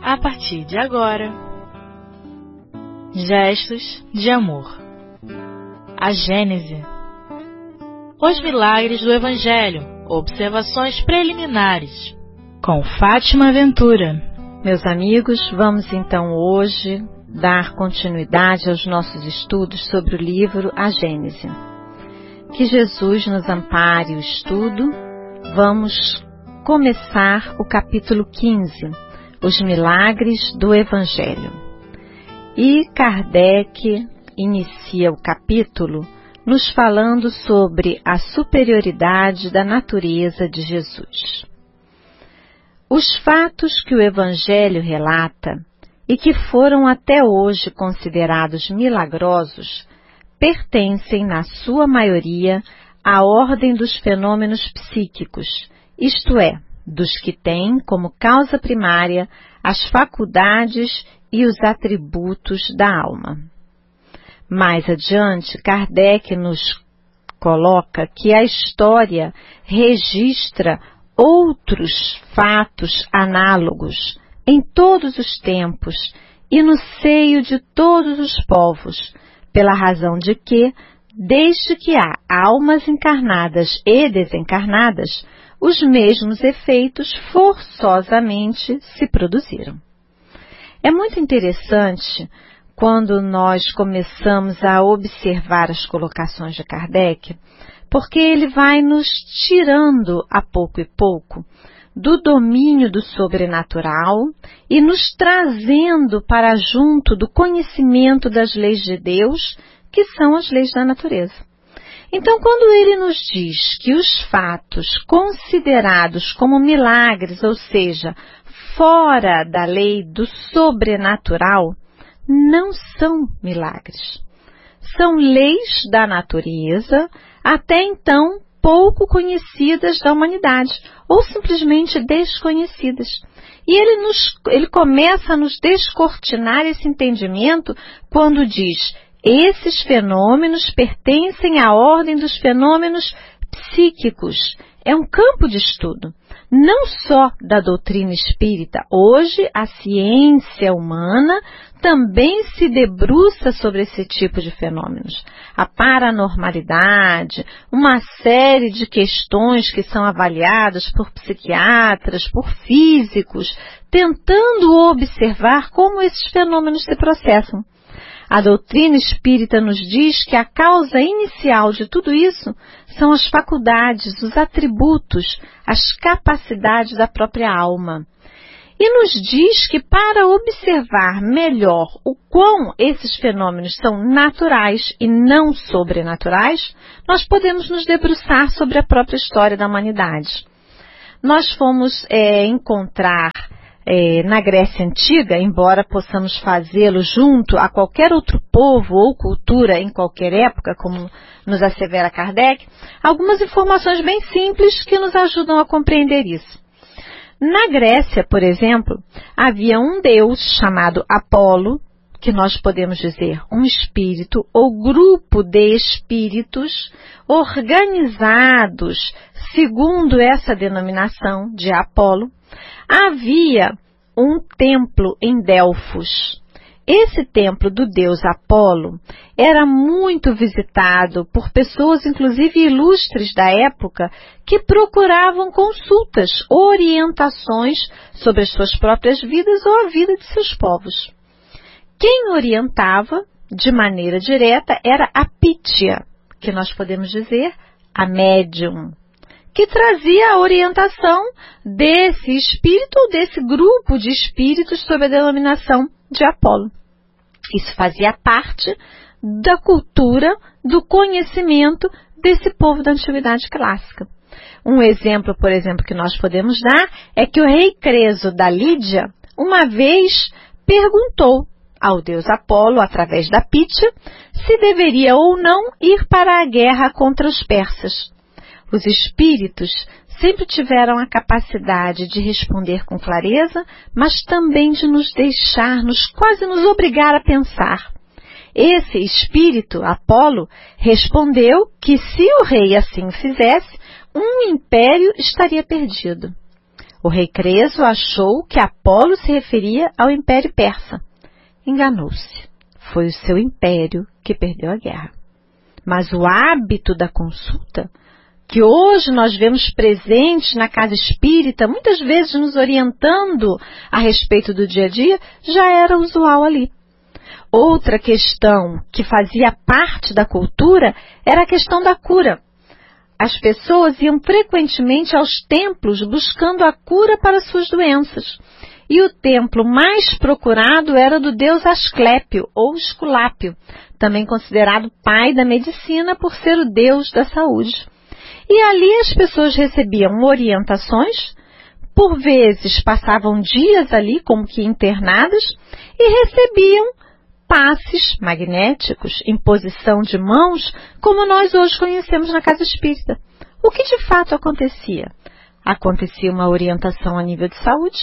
a partir de agora. Gestos de amor. A Gênese. Os milagres do Evangelho. Observações preliminares. Com Fátima Ventura. Meus amigos, vamos então hoje dar continuidade aos nossos estudos sobre o livro A Gênese. Que Jesus nos ampare o estudo. Vamos começar o capítulo 15, Os Milagres do Evangelho. E Kardec inicia o capítulo nos falando sobre a superioridade da natureza de Jesus. Os fatos que o Evangelho relata e que foram até hoje considerados milagrosos pertencem, na sua maioria, à ordem dos fenômenos psíquicos, isto é, dos que têm como causa primária as faculdades e os atributos da alma. Mais adiante, Kardec nos coloca que a história registra outros fatos análogos em todos os tempos e no seio de todos os povos, pela razão de que, desde que há almas encarnadas e desencarnadas, os mesmos efeitos forçosamente se produziram. É muito interessante quando nós começamos a observar as colocações de Kardec, porque ele vai nos tirando a pouco e pouco do domínio do sobrenatural e nos trazendo para junto do conhecimento das leis de Deus, que são as leis da natureza. Então, quando ele nos diz que os fatos considerados como milagres, ou seja, fora da lei do sobrenatural, não são milagres. São leis da natureza, até então pouco conhecidas da humanidade, ou simplesmente desconhecidas. E ele começa a nos descortinar esse entendimento quando diz: esses fenômenos pertencem à ordem dos fenômenos psíquicos. É um campo de estudo, não só da doutrina espírita. Hoje, a ciência humana também se debruça sobre esse tipo de fenômenos. A paranormalidade, uma série de questões que são avaliadas por psiquiatras, por físicos, tentando observar como esses fenômenos se processam. A doutrina espírita nos diz que a causa inicial de tudo isso são as faculdades, os atributos, as capacidades da própria alma. E nos diz que para observar melhor o quão esses fenômenos são naturais e não sobrenaturais, nós podemos nos debruçar sobre a própria história da humanidade. Nós fomos encontrar na Grécia Antiga, embora possamos fazê-lo junto a qualquer outro povo ou cultura em qualquer época, como nos assevera Kardec, algumas informações bem simples que nos ajudam a compreender isso. Na Grécia, por exemplo, havia um deus chamado Apolo, que nós podemos dizer um espírito ou grupo de espíritos organizados segundo essa denominação de Apolo. Havia um templo em Delfos. Esse templo do deus Apolo era muito visitado por pessoas, inclusive ilustres da época, que procuravam consultas, orientações sobre as suas próprias vidas ou a vida de seus povos. Quem orientava, de maneira direta, era a Pítia, que nós podemos dizer a médium, que trazia a orientação desse espírito ou desse grupo de espíritos sob a denominação de Apolo. Isso fazia parte da cultura, do conhecimento desse povo da Antiguidade Clássica. Um exemplo, por exemplo, que nós podemos dar é que o rei Creso da Lídia, uma vez, perguntou ao deus Apolo, através da Pítia, se deveria ou não ir para a guerra contra os persas. Os espíritos sempre tiveram a capacidade de responder com clareza, mas também de nos deixar, quase nos obrigar a pensar. Esse espírito, Apolo, respondeu que se o rei assim fizesse, um império estaria perdido. O rei Creso achou que Apolo se referia ao Império Persa. Enganou-se. Foi o seu império que perdeu a guerra. Mas o hábito da consulta, que hoje nós vemos presente na casa espírita, muitas vezes nos orientando a respeito do dia a dia, já era usual ali. Outra questão que fazia parte da cultura era a questão da cura. As pessoas iam frequentemente aos templos buscando a cura para suas doenças. E o templo mais procurado era do deus Asclépio, ou Esculápio, também considerado pai da medicina por ser o deus da saúde. E ali as pessoas recebiam orientações, por vezes passavam dias ali como que internadas, e recebiam passes magnéticos, imposição de mãos, como nós hoje conhecemos na casa espírita. O que de fato acontecia? Acontecia uma orientação a nível de saúde.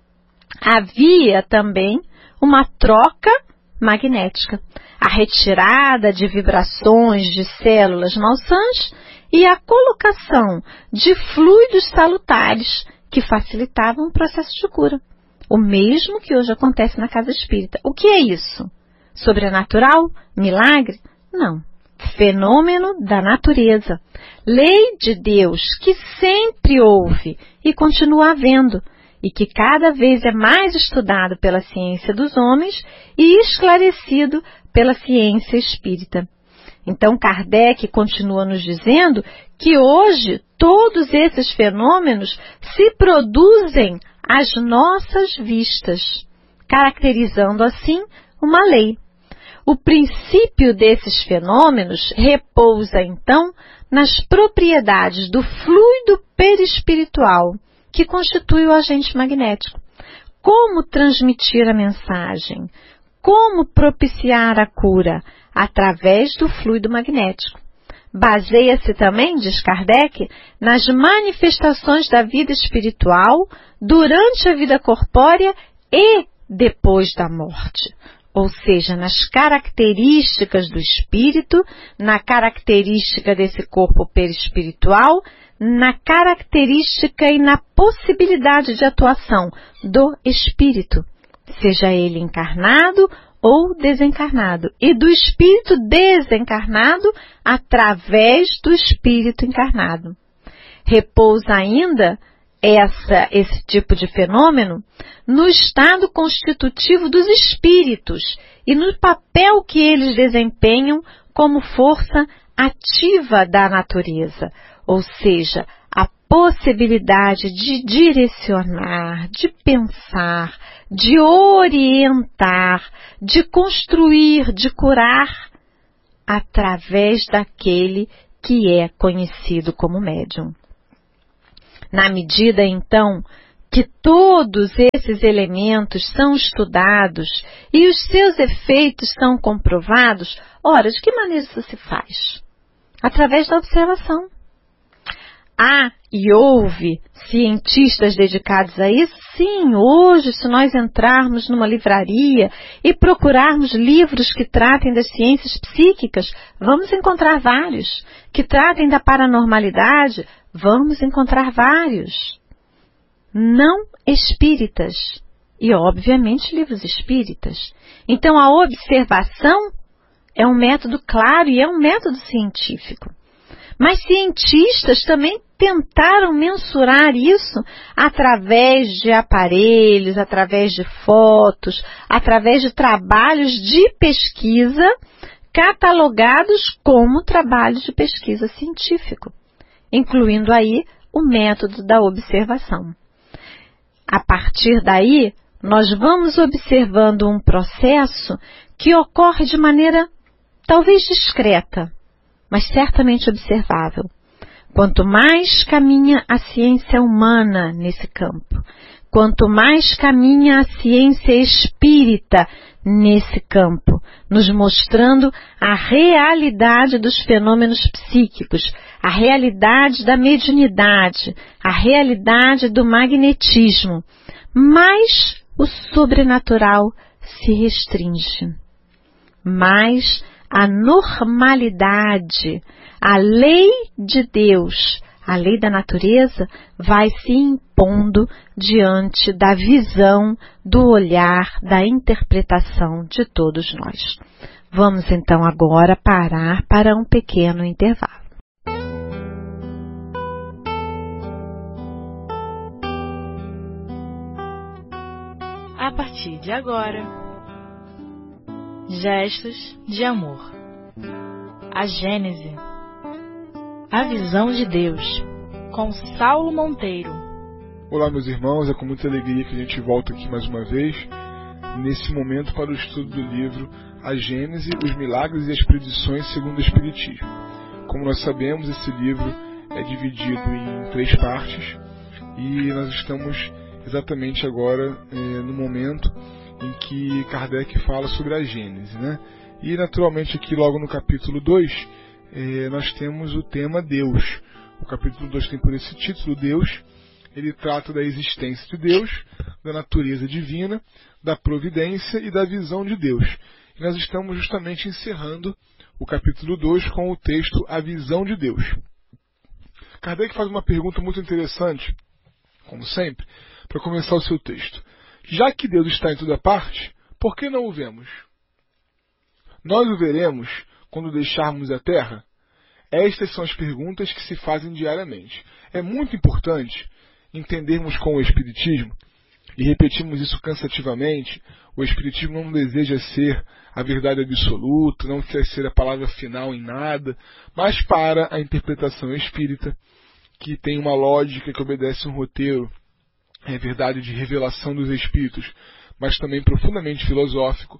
Havia também uma troca magnética, a retirada de vibrações de células malsãs e a colocação de fluidos salutares que facilitavam o processo de cura. O mesmo que hoje acontece na casa espírita. O que é isso? Sobrenatural? Milagre? Não. Fenômeno da natureza. Lei de Deus que sempre houve e continua havendo, e que cada vez é mais estudado pela ciência dos homens e esclarecido pela ciência espírita. Então Kardec continua nos dizendo que hoje todos esses fenômenos se produzem às nossas vistas, caracterizando assim uma lei. O princípio desses fenômenos repousa então nas propriedades do fluido perispiritual, que constitui o agente magnético. Como transmitir a mensagem? Como propiciar a cura? Através do fluido magnético. Baseia-se também, diz Kardec, nas manifestações da vida espiritual durante a vida corpórea e depois da morte. Ou seja, nas características do espírito, na característica desse corpo perispiritual, na característica e na possibilidade de atuação do espírito, seja ele encarnado ou desencarnado, e do espírito desencarnado através do espírito encarnado. Repousa ainda esse tipo de fenômeno no estado constitutivo dos espíritos e no papel que eles desempenham como força ativa da natureza, ou seja, a possibilidade de direcionar, de pensar, de orientar, de construir, de curar, através daquele que é conhecido como médium. Na medida, então, que todos esses elementos são estudados e os seus efeitos são comprovados, ora, de que maneira isso se faz? Através da observação. Há e houve cientistas dedicados a isso? Sim, hoje, se nós entrarmos numa livraria e procurarmos livros que tratem das ciências psíquicas, vamos encontrar vários. Que tratem da paranormalidade, vamos encontrar vários. Não espíritas. E, obviamente, livros espíritas. Então, a observação é um método claro e é um método científico. Mas cientistas também tentaram mensurar isso através de aparelhos, através de fotos, através de trabalhos de pesquisa catalogados como trabalhos de pesquisa científico, incluindo aí o método da observação. A partir daí, nós vamos observando um processo que ocorre de maneira talvez discreta, mas certamente observável. Quanto mais caminha a ciência humana nesse campo, quanto mais caminha a ciência espírita nesse campo, nos mostrando a realidade dos fenômenos psíquicos, a realidade da mediunidade, a realidade do magnetismo, mais o sobrenatural se restringe, mais a normalidade, a lei de Deus, A lei da natureza vai se impondo diante da visão, do olhar, da interpretação de todos nós. Vamos então agora parar para um pequeno intervalo. A partir de agora, gestos de amor. A Gênese. A visão de Deus, com Saulo Monteiro. Olá, meus irmãos, é com muita alegria que a gente volta aqui mais uma vez, nesse momento para o estudo do livro A Gênese, os Milagres e as Predições segundo o Espiritismo. Como nós sabemos, esse livro é dividido em 3 partes e nós estamos exatamente agora no momento em que Kardec fala sobre a Gênese, né? E naturalmente aqui logo no capítulo 2 nós temos o tema Deus. O capítulo 2 tem por esse título Deus. Ele trata da existência de Deus, da natureza divina, da providência e da visão de Deus. E nós estamos justamente encerrando o capítulo 2 com o texto A Visão de Deus. Kardec faz uma pergunta muito interessante, como sempre, para começar o seu texto. Já que Deus está em toda parte, por que não o vemos? Nós o veremos quando deixarmos a Terra? Estas são as perguntas que se fazem diariamente. É muito importante entendermos com o Espiritismo, e repetimos isso cansativamente, o Espiritismo não deseja ser a verdade absoluta, não quer ser a palavra final em nada, mas para a interpretação espírita, que tem uma lógica que obedece um roteiro, é verdade de revelação dos espíritos, mas também profundamente filosófico.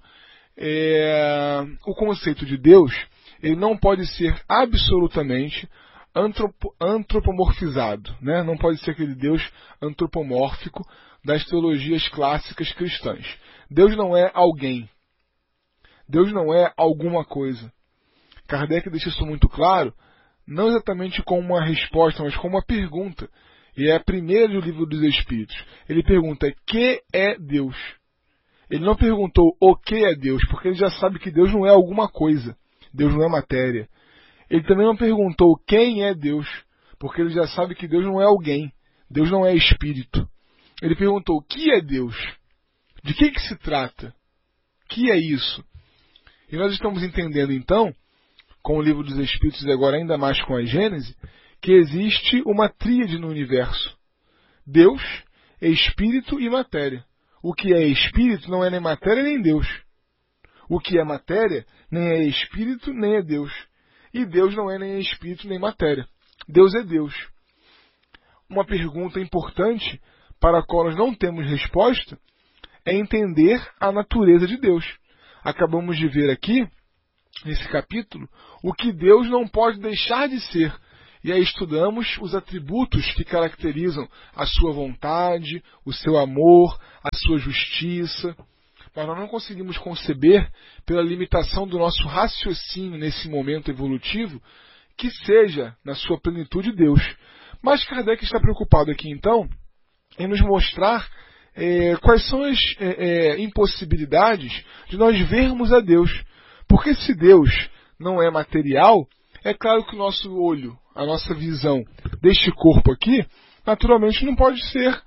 O conceito de Deus, ele não pode ser absolutamente antropomorfizado, né? Não pode ser aquele Deus antropomórfico das teologias clássicas cristãs. Deus não é alguém. Deus não é alguma coisa. Kardec deixa isso muito claro, não exatamente como uma resposta, mas como uma pergunta. E é a primeira do Livro dos Espíritos. Ele pergunta, que é Deus? Ele não perguntou o que é Deus, porque ele já sabe que Deus não é alguma coisa. Deus não é matéria. Ele também não perguntou quem é Deus, porque ele já sabe que Deus não é alguém. Deus não é espírito. Ele perguntou o que é Deus? De que se trata? O que é isso? E nós estamos entendendo então, com o Livro dos Espíritos e agora ainda mais com a Gênese, que existe uma tríade no universo. Deus, espírito e matéria. O que é espírito não é nem matéria nem Deus. O que é matéria nem é espírito nem é Deus. E Deus não é nem espírito nem matéria. Deus é Deus. Uma pergunta importante para a qual nós não temos resposta é entender a natureza de Deus. Acabamos de ver aqui, nesse capítulo, o que Deus não pode deixar de ser. E aí estudamos os atributos que caracterizam a sua vontade, o seu amor, a sua justiça. Mas nós não conseguimos conceber, pela limitação do nosso raciocínio nesse momento evolutivo, que seja, na sua plenitude, Deus. Mas Kardec está preocupado aqui, então, em nos mostrar quais são as impossibilidades de nós vermos a Deus. Porque se Deus não é material, é claro que o nosso olho, a nossa visão deste corpo aqui, naturalmente não pode ser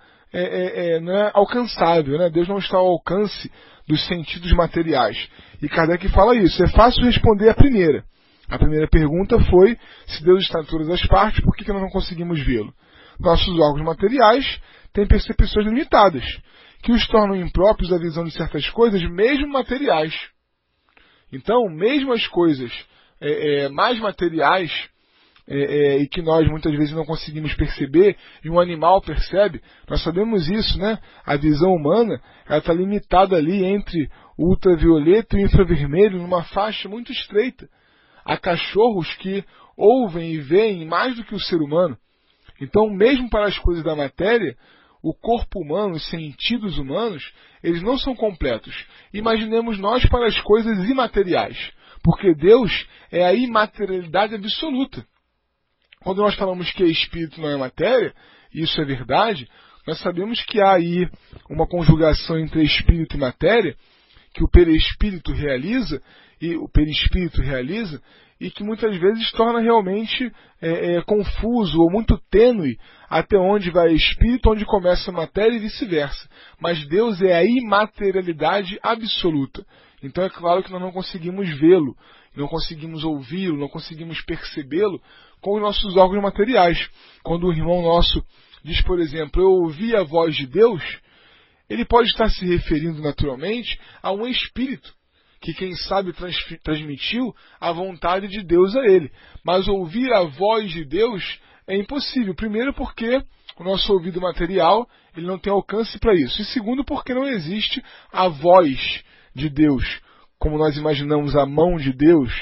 alcançável. Né? Deus não está ao alcance dos sentidos materiais. E Kardec fala isso. É fácil responder a primeira. A primeira pergunta foi, se Deus está em todas as partes, por que nós não conseguimos vê-lo? Nossos órgãos materiais têm percepções limitadas, que os tornam impróprios à visão de certas coisas, mesmo materiais. Então, mesmo as coisas mais materiais, e que nós muitas vezes não conseguimos perceber, e um animal percebe, nós sabemos isso, né? A visão humana está limitada ali entre o ultravioleta e o infravermelho, numa faixa muito estreita. Há cachorros que ouvem e veem mais do que o ser humano. Então, mesmo para as coisas da matéria, o corpo humano, os sentidos humanos, eles não são completos. Imaginemos nós para as coisas imateriais, porque Deus é a imaterialidade absoluta. Quando nós falamos que espírito não é matéria, e isso é verdade, nós sabemos que há aí uma conjugação entre espírito e matéria, que o perispírito realiza, e que muitas vezes torna realmente confuso ou muito tênue até onde vai espírito, onde começa a matéria e vice-versa. Mas Deus é a imaterialidade absoluta. Então é claro que nós não conseguimos vê-lo, não conseguimos ouvi-lo, não conseguimos percebê-lo com os nossos órgãos materiais. Quando um irmão nosso diz, por exemplo, eu ouvi a voz de Deus, ele pode estar se referindo naturalmente a um espírito, que quem sabe transmitiu a vontade de Deus a ele. Mas ouvir a voz de Deus é impossível. Primeiro porque o nosso ouvido material ele não tem alcance para isso. E segundo porque não existe a voz de Deus, como nós imaginamos a mão de Deus,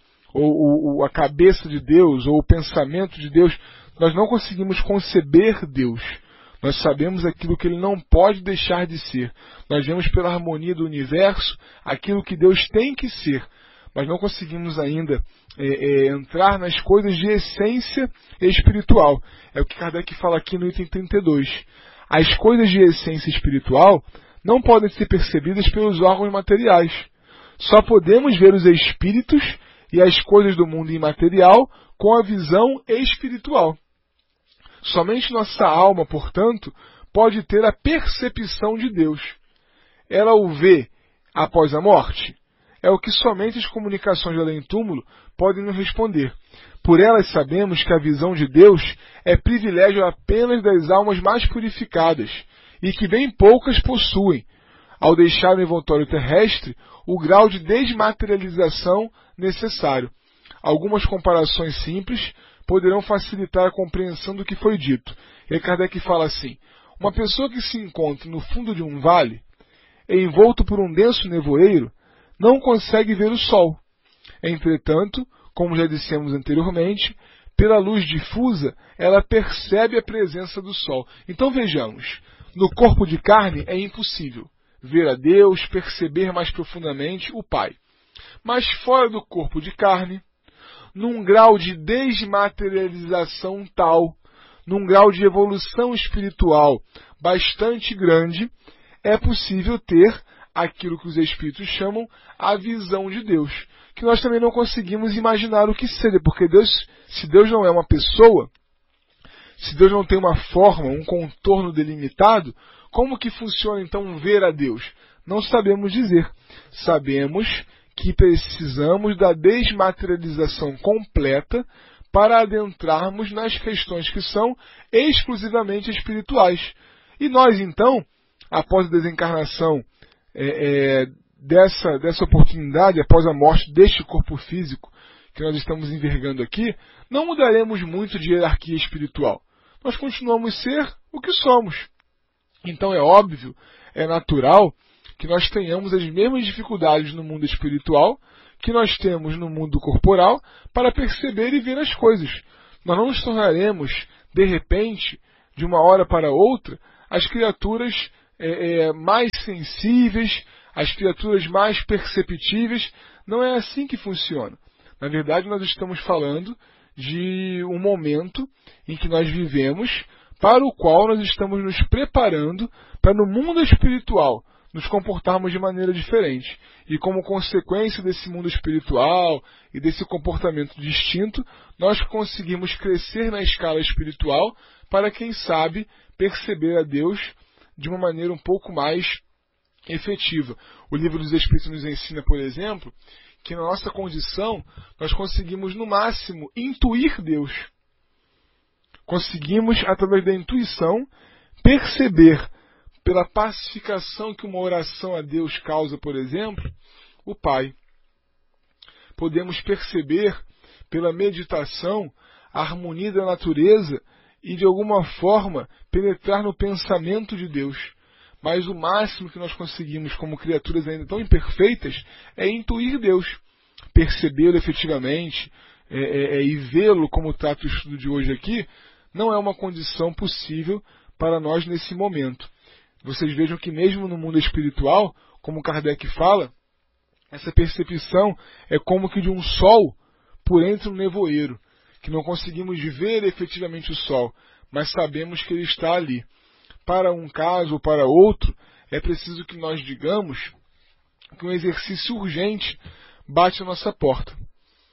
ou a cabeça de Deus, ou o pensamento de Deus. Nós não conseguimos conceber Deus. Nós sabemos aquilo que ele não pode deixar de ser. Nós vemos pela harmonia do universo aquilo que Deus tem que ser. Mas não conseguimos ainda entrar nas coisas de essência espiritual. É o que Kardec fala aqui no item 32. As coisas de essência espiritual não podem ser percebidas pelos órgãos materiais. Só podemos ver os espíritos e as coisas do mundo imaterial com a visão espiritual. Somente nossa alma, portanto, pode ter a percepção de Deus. Ela o vê após a morte? É o que somente as comunicações de além-túmulo podem nos responder. Por elas sabemos que a visão de Deus é privilégio apenas das almas mais purificadas e que bem poucas possuem, ao deixar no envoltório terrestre o grau de desmaterialização necessário. Algumas comparações simples poderão facilitar a compreensão do que foi dito. E Kardec fala assim: uma pessoa que se encontra no fundo de um vale, envolto por um denso nevoeiro, não consegue ver o sol. Entretanto, como já dissemos anteriormente, pela luz difusa, ela percebe a presença do sol. Então vejamos, no corpo de carne é impossível ver a Deus, perceber mais profundamente o Pai. Mas fora do corpo de carne, num grau de desmaterialização tal, num grau de evolução espiritual bastante grande, é possível ter aquilo que os espíritos chamam a visão de Deus, que nós também não conseguimos imaginar o que seja, porque Deus, se Deus não é uma pessoa, se Deus não tem uma forma, um contorno delimitado, como que funciona então ver a Deus? Não sabemos dizer. Sabemos que precisamos da desmaterialização completa para adentrarmos nas questões que são exclusivamente espirituais. E nós, então, após a desencarnação dessa oportunidade, após a morte deste corpo físico que nós estamos envergando aqui, não mudaremos muito de hierarquia espiritual. Nós continuamos a ser o que somos. Então é óbvio, é natural, que nós tenhamos as mesmas dificuldades no mundo espiritual que nós temos no mundo corporal para perceber e ver as coisas. Nós não nos tornaremos, de repente, de uma hora para outra, as criaturas mais sensíveis, as criaturas mais perceptíveis. Não é assim que funciona. Na verdade, nós estamos falando de um momento em que nós vivemos, para o qual nós estamos nos preparando para, no mundo espiritual, nos comportarmos de maneira diferente. E como consequência desse mundo espiritual e desse comportamento distinto, nós conseguimos crescer na escala espiritual para, quem sabe, perceber a Deus de uma maneira um pouco mais efetiva. O Livro dos Espíritos nos ensina, por exemplo, que na nossa condição nós conseguimos, no máximo, intuir Deus. Conseguimos, através da intuição, perceber, pela pacificação que uma oração a Deus causa, por exemplo, o Pai. Podemos perceber, pela meditação, a harmonia da natureza e, de alguma forma, penetrar no pensamento de Deus. Mas o máximo que nós conseguimos, como criaturas ainda tão imperfeitas, é intuir Deus, percebê-lo efetivamente e vê-lo, como trata o estudo de hoje aqui, não é uma condição possível para nós nesse momento. Vocês vejam que mesmo no mundo espiritual, como Kardec fala, essa percepção é como que de um sol por entre um nevoeiro, que não conseguimos ver efetivamente o sol, mas sabemos que ele está ali. Para um caso ou para outro, é preciso que nós digamos que um exercício urgente bate à nossa porta.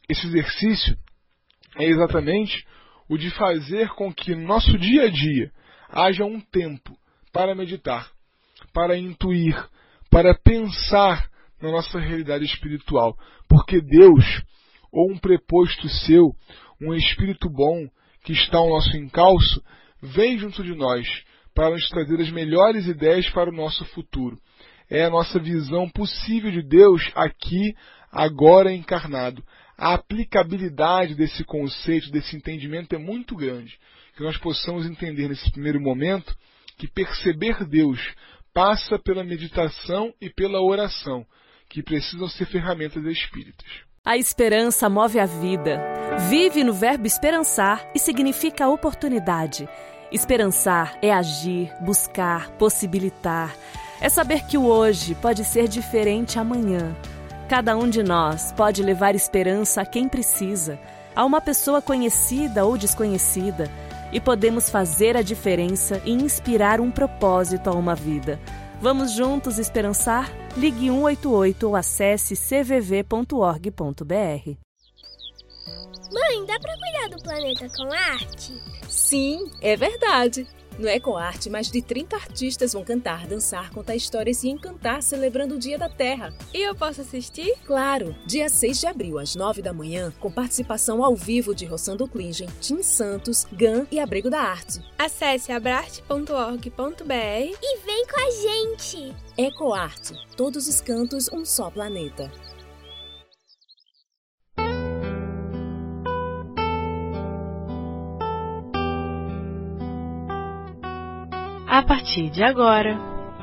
Esse exercício é exatamente o de fazer com que no nosso dia a dia haja um tempo para meditar, para intuir, para pensar na nossa realidade espiritual. Porque Deus, ou um preposto seu, um espírito bom que está ao nosso encalço, vem junto de nós para nos trazer as melhores ideias para o nosso futuro. É a nossa visão possível de Deus aqui, agora encarnado. A aplicabilidade desse conceito, desse entendimento é muito grande. Que nós possamos entender nesse primeiro momento que perceber Deus passa pela meditação e pela oração, que precisam ser ferramentas espíritas. A esperança move a vida. Vive no verbo esperançar e significa oportunidade. Esperançar é agir, buscar, possibilitar. É saber que o hoje pode ser diferente amanhã. Cada um de nós pode levar esperança a quem precisa, a uma pessoa conhecida ou desconhecida, e podemos fazer a diferença e inspirar um propósito a uma vida. Vamos juntos esperançar? Ligue 188 ou acesse cvv.org.br. Mãe, dá pra cuidar do planeta com arte? Sim, é verdade. No EcoArte, mais de 30 artistas vão cantar, dançar, contar histórias e encantar celebrando o Dia da Terra. E eu posso assistir? Claro! Dia 6 de abril, às 9 da manhã, com participação ao vivo de Rossando Klingen, Tim Santos, GAN e Abrigo da Arte. Acesse abrarte.org.br e vem com a gente! EcoArte. Todos os cantos, um só planeta. A partir de agora,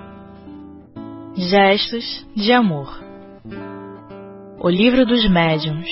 Gestos de Amor. O Livro dos Médiuns.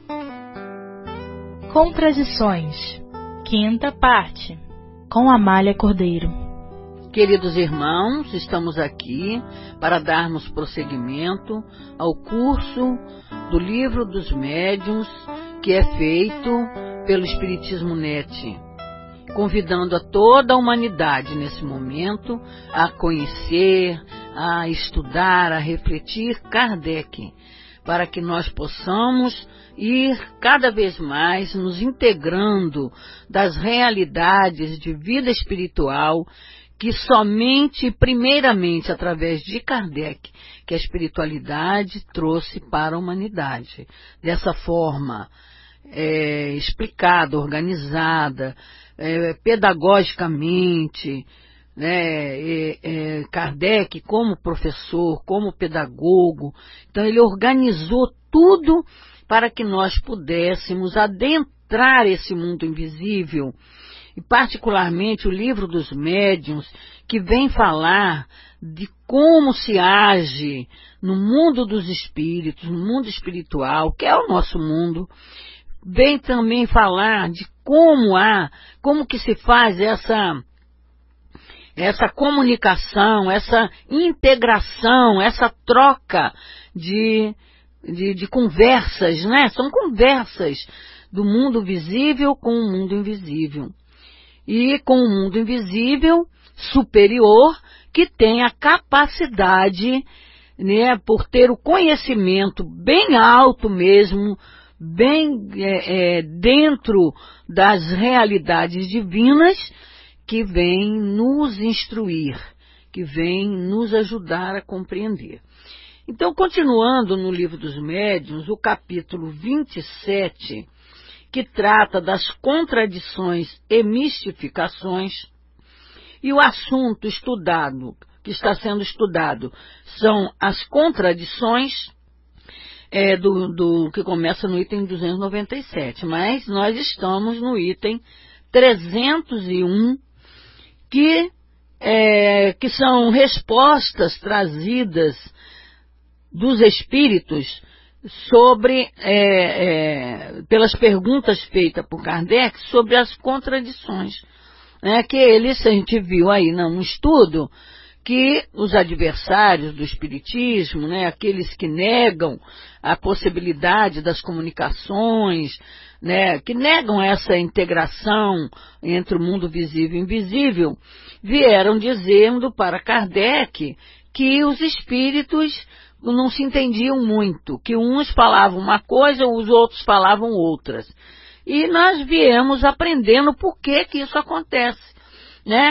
Contradições. 5ª parte. Com Amália Cordeiro. Queridos irmãos, estamos aqui para darmos prosseguimento ao curso do Livro dos Médiuns, que é feito pelo Espiritismo Net, convidando a toda a humanidade nesse momento a conhecer, a estudar, a refletir Kardec, para que nós possamos ir cada vez mais nos integrando das realidades de vida espiritual que somente, primeiramente, através de Kardec, que a espiritualidade trouxe para a humanidade. Dessa forma, explicada, organizada, pedagogicamente, Kardec como professor, como pedagogo. Então ele organizou tudo para que nós pudéssemos adentrar esse mundo invisível, e particularmente o Livro dos Médiuns, que vem falar de como se age no mundo dos espíritos, no mundo espiritual, que é o nosso mundo. Vem também falar de como que se faz essa comunicação, essa integração, essa troca de conversas, né? São conversas do mundo visível com o mundo invisível. E com o mundo invisível superior, que tem a capacidade, né, por ter o conhecimento bem alto mesmo, bem dentro das realidades divinas, que vem nos instruir, que vem nos ajudar a compreender. Então, continuando no Livro dos Médiuns, o capítulo 27, que trata das contradições e mistificações, e o assunto estudado, que está sendo estudado, são as contradições, que começa no item 297, mas nós estamos no item 301, que são respostas trazidas dos espíritos sobre, pelas perguntas feitas por Kardec sobre as contradições, que eles, a gente viu aí no estudo, que os adversários do espiritismo, aqueles que negam a possibilidade das comunicações, que negam essa integração entre o mundo visível e invisível, vieram dizendo para Kardec que os espíritos não se entendiam muito, que uns falavam uma coisa, os outros falavam outras. E nós viemos aprendendo por que isso acontece, né?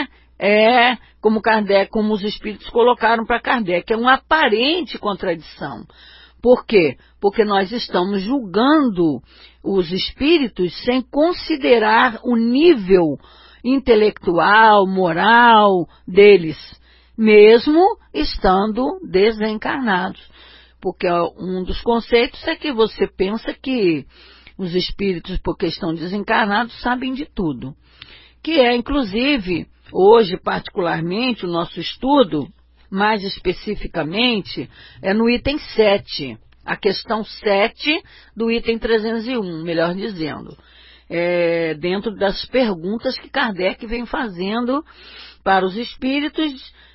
Como os espíritos colocaram para Kardec, é uma aparente contradição. Por quê? Porque nós estamos julgando os espíritos sem considerar o nível intelectual, moral deles, mesmo estando desencarnados. Porque um dos conceitos é que você pensa que os espíritos, porque estão desencarnados, sabem de tudo. Que é, inclusive, hoje, particularmente, o nosso estudo, mais especificamente, é no item 7, a questão 7 do item 301, melhor dizendo. Dentro das perguntas que Kardec vem fazendo para os espíritos,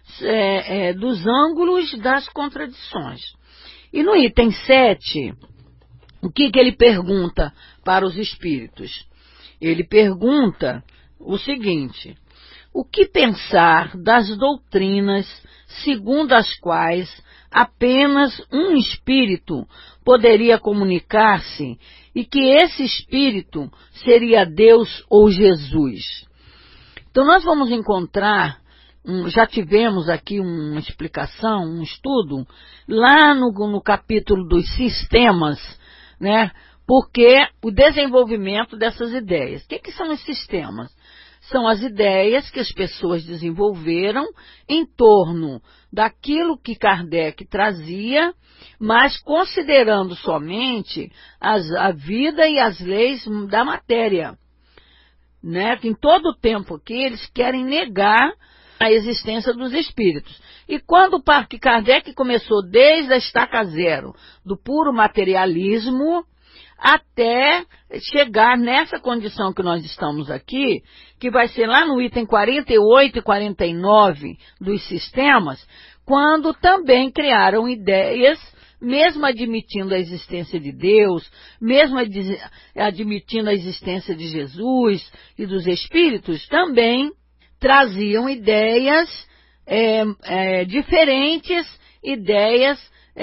dos ângulos das contradições. E no item 7, o que ele pergunta para os espíritos? Ele pergunta o seguinte: o que pensar das doutrinas segundo as quais apenas um espírito poderia comunicar-se e que esse espírito seria Deus ou Jesus? Então nós vamos encontrar, já tivemos aqui uma explicação, um estudo, lá no capítulo dos sistemas, né? Porque o desenvolvimento dessas ideias. O que são os sistemas? São as ideias que as pessoas desenvolveram em torno daquilo que Kardec trazia, mas considerando somente a vida e as leis da matéria, né? Em todo o tempo aqui eles querem negar a existência dos espíritos. E quando que Kardec começou desde a estaca zero, do puro materialismo, até chegar nessa condição que nós estamos aqui, que vai ser lá no item 48 e 49 dos sistemas, quando também criaram ideias, mesmo admitindo a existência de Deus, mesmo admitindo a existência de Jesus e dos espíritos, também traziam ideias diferentes, ideias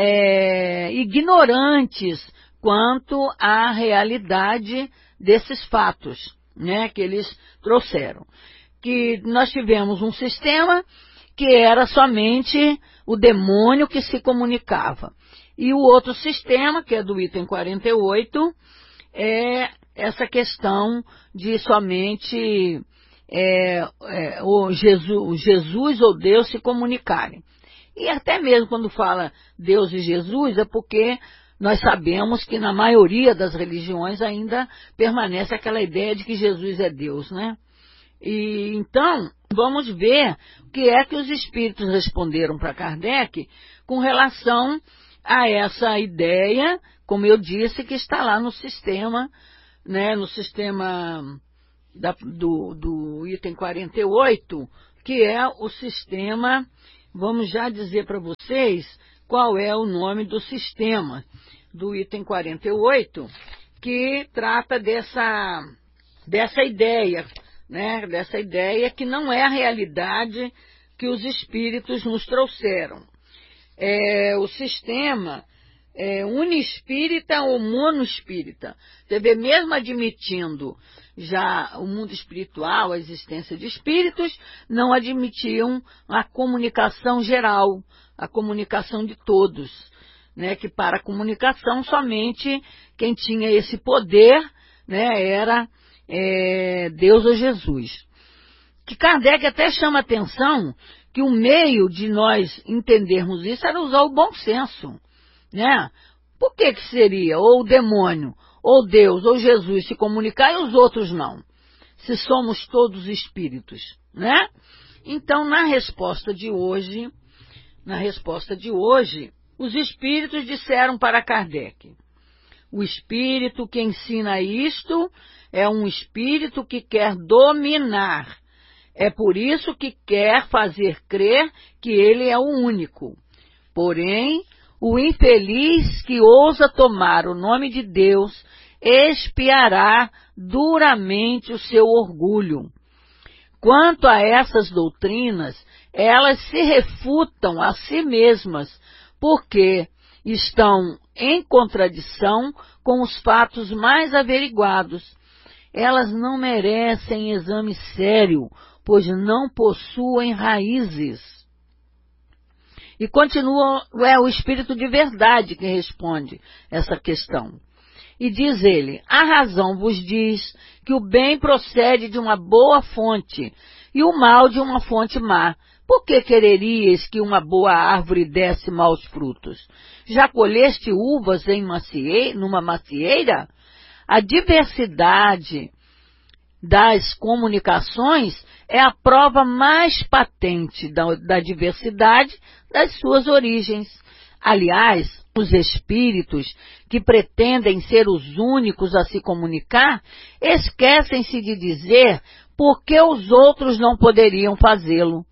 ignorantes quanto à realidade desses fatos, né, que eles trouxeram. Que nós tivemos um sistema que era somente o demônio que se comunicava. E o outro sistema, que é do item 48, é essa questão de somente o Jesus ou Deus se comunicarem. E até mesmo quando fala Deus e Jesus, é porque nós sabemos que na maioria das religiões ainda permanece aquela ideia de que Jesus é Deus, né? E então, vamos ver o que é que os espíritos responderam para Kardec com relação a essa ideia, como eu disse, que está lá no sistema, né? No sistema do item 48, que é o sistema, vamos já dizer para vocês qual é o nome do sistema do item 48, que trata dessa ideia, né? Dessa ideia que não é a realidade que os espíritos nos trouxeram. O sistema uniespírita ou monoespírita. Você vê, mesmo admitindo já o mundo espiritual, a existência de espíritos, não admitiam a comunicação geral, a comunicação de todos, né? Que para a comunicação somente quem tinha esse poder, né, era Deus ou Jesus. Que Kardec até chama a atenção que o meio de nós entendermos isso era usar o bom senso, né? Por que seria ou o demônio, ou Deus, ou Jesus se comunicar e os outros não? Se somos todos espíritos, né? Então, na resposta de hoje, os espíritos disseram para Kardec: o espírito que ensina isto é um espírito que quer dominar. É por isso que quer fazer crer que ele é o único. Porém, o infeliz que ousa tomar o nome de Deus expiará duramente o seu orgulho. Quanto a essas doutrinas, elas se refutam a si mesmas, porque estão em contradição com os fatos mais averiguados. Elas não merecem exame sério, pois não possuem raízes. E continua, é o Espírito de verdade que responde essa questão. E diz ele: a razão vos diz que o bem procede de uma boa fonte e o mal de uma fonte má. Por que quereríeis que uma boa árvore desse maus frutos? Já colheste uvas numa macieira? A diversidade das comunicações é a prova mais patente da diversidade das suas origens. Aliás, os espíritos que pretendem ser os únicos a se comunicar esquecem-se de dizer por que os outros não poderiam fazê-lo.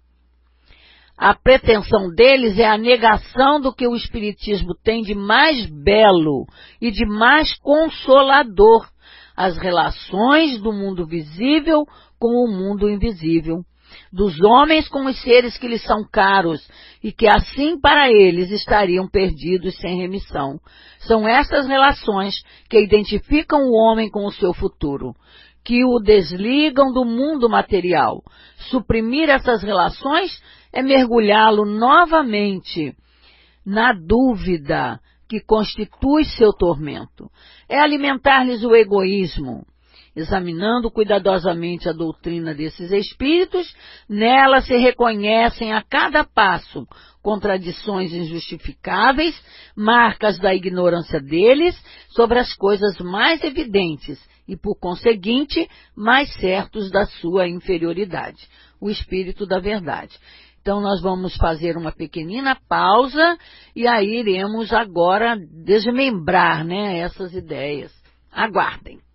A pretensão deles é a negação do que o Espiritismo tem de mais belo e de mais consolador, as relações do mundo visível com o mundo invisível, dos homens com os seres que lhes são caros e que assim para eles estariam perdidos sem remissão. São estas relações que identificam o homem com o seu futuro, que o desligam do mundo material. Suprimir essas relações é mergulhá-lo novamente na dúvida que constitui seu tormento. É alimentar-lhes o egoísmo. Examinando cuidadosamente a doutrina desses espíritos, nela se reconhecem a cada passo contradições injustificáveis, marcas da ignorância deles sobre as coisas mais evidentes e, por conseguinte, mais certos da sua inferioridade. O Espírito da Verdade. Então, nós vamos fazer uma pequenina pausa e aí iremos agora desmembrar, essas ideias. Aguardem.